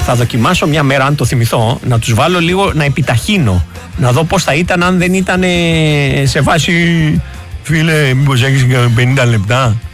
Θα δοκιμάσω μια μέρα, αν το θυμηθώ, να τους βάλω λίγο να επιταχύνω. Να δω πώς θα ήταν αν δεν ήταν σε βάση. Φίλε, μήπως έχεις 50 λεπτά.